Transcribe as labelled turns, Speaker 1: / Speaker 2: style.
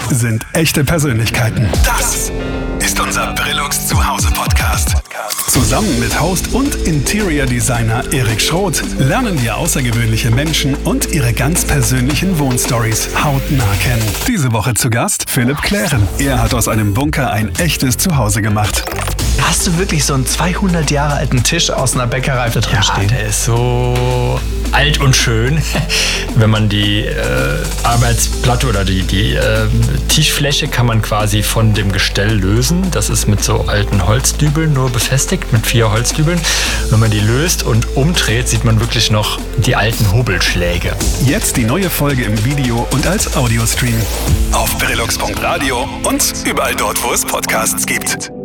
Speaker 1: sind echte Persönlichkeiten. Das ist unser Brillux Zuhause-Podcast. Zusammen mit Host und Interior Designer Erik Schroth lernen wir außergewöhnliche Menschen und ihre ganz persönlichen Wohnstories hautnah kennen. Diese Woche zu Gast Philipp Klären. Er hat aus einem Bunker ein echtes Zuhause gemacht.
Speaker 2: Hast du wirklich so einen 200 Jahre alten Tisch aus einer Bäckerei da drin stehen?
Speaker 3: Der ist so alt und schön. Wenn man die Arbeitsplatte oder die Tischfläche kann man quasi von dem Gestell lösen. Das ist mit so alten Holzdübeln nur befestigt, mit 4 Holzdübeln. Wenn man die löst und umdreht, sieht man wirklich noch die alten Hobelschläge.
Speaker 1: Jetzt die neue Folge im Video und als Audiostream. Auf brillux.radio und überall dort, wo es Podcasts gibt.